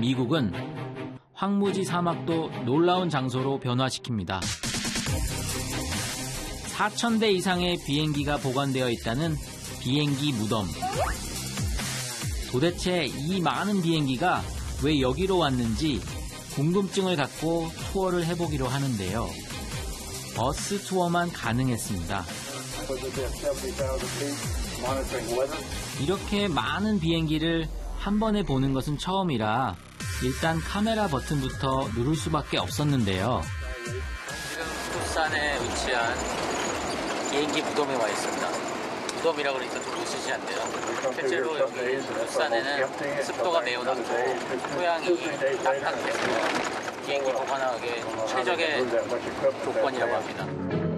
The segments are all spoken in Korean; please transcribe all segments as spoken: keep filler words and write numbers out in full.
미국은 황무지 사막도 놀라운 장소로 변화시킵니다. 사천 대 이상의 비행기가 보관되어 있다는 비행기 무덤. 도대체 이 많은 비행기가 왜 여기로 왔는지 궁금증을 갖고 투어를 해보기로 하는데요. 버스 투어만 가능했습니다. 이렇게 많은 비행기를 한 번에 보는 것은 처음이라 일단 카메라 버튼부터 누를 수밖에 없었는데요. 지금 부산에 위치한 비행기 무덤에 와 있습니다. 무덤이라고 그러니까 좀 웃으시지 않네요. 실제로 여기 부산에는 습도가 매우 낮고 토양이 딱딱해서 비행기 보관하기에 최적의 조건이라고 합니다.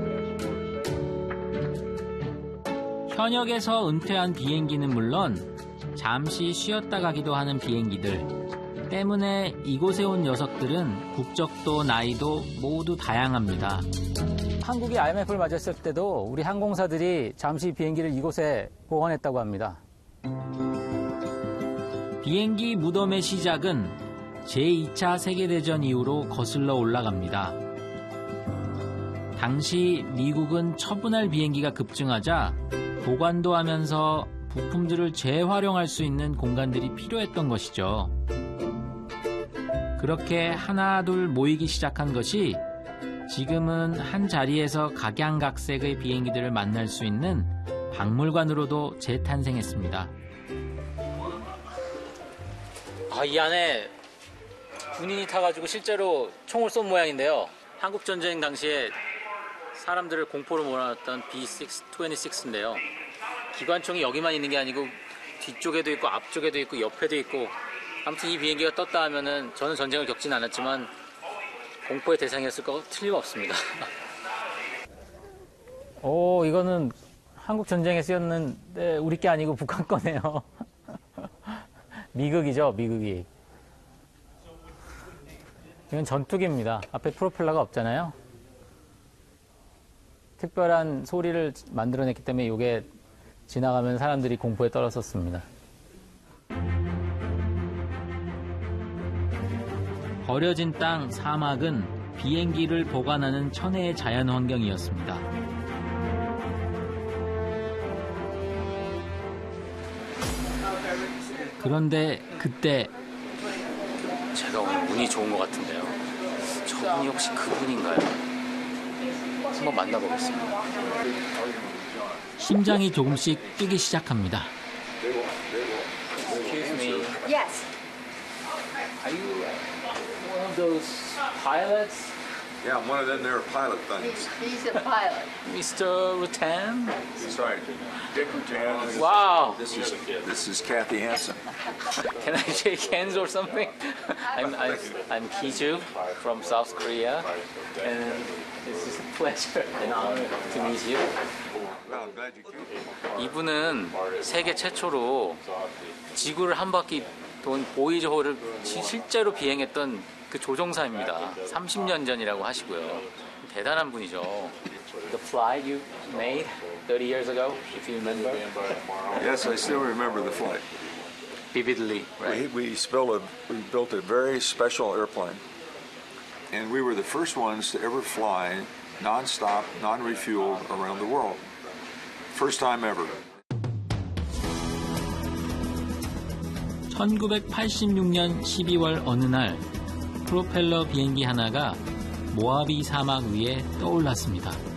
현역에서 은퇴한 비행기는 물론 잠시 쉬었다 가기도 하는 비행기들 때문에 이곳에 온 녀석들은 국적도 나이도 모두 다양합니다. 한국이 아이엠에프를 맞았을 때도 우리 항공사들이 잠시 비행기를 이곳에 보관했다고 합니다. 비행기 무덤의 시작은 제이 차 세계대전 이후로 거슬러 올라갑니다. 당시 미국은 처분할 비행기가 급증하자 보관도 하면서 부품들을 재활용할 수 있는 공간들이 필요했던 것이죠. 그렇게 하나둘 모이기 시작한 것이 지금은 한 자리에서 각양각색의 비행기들을 만날 수 있는 박물관으로도 재탄생했습니다. 아, 이 안에 군인이 타가지고 실제로 총을 쏜 모양인데요. 한국전쟁 당시에 사람들을 공포로 몰아넣었던 비 이십육인데요. 기관총이 여기만 있는 게 아니고 뒤쪽에도 있고 앞쪽에도 있고 옆에도 있고 아무튼 이 비행기가 떴다 하면은 저는 전쟁을 겪지는 않았지만 공포의 대상이었을 거 틀림없습니다. 오, 이거는 한국 전쟁에 쓰였는데 우리 게 아니고 북한 거네요. 미국이죠, 미국이. 이건 전투기입니다. 앞에 프로펠러가 없잖아요. 특별한 소리를 만들어냈기 때문에 이게 지나가면 사람들이 공포에 떨었었습니다. 버려진 땅, 사막은 비행기를 보관하는 천혜의 자연 환경이었습니다. 그런데 그때 제가 오늘 운이 좋은 것 같은데요. 저분이 혹시 그분인가요? 한번 만나보겠습니다. 심장이 조금씩 뛰기 시작합니다. Excuse me. Yes. Are you one of those pilots? Yeah, I'm one of them there pilot things. He's, he's a pilot. Mister Rutan? That's right. Dick Rutan. Wow. This is this is Kathy Hansen. Can I shake hands or something? I'm I'm I'm Ki-ju from South Korea, and this is a pleasure and honor to meet you. Well, I'm glad you came. 이분은 세계 최초로 지구를 한 바퀴 돈 보이저호를 실제로 비행했던 그 조종사입니다. 삼십 년 전이라고 하시고요. 대단한 분이죠. The flight you made thirty years ago, if you remember. Yes, I still remember the flight. Vividly, right? We we built a we built a very special airplane, and we were the first ones to ever fly non-stop, non-refueled around the world. First time ever. 천구백팔십육 년 십이월 어느 날 프로펠러 비행기 하나가 모하비 사막 위에 떠올랐습니다.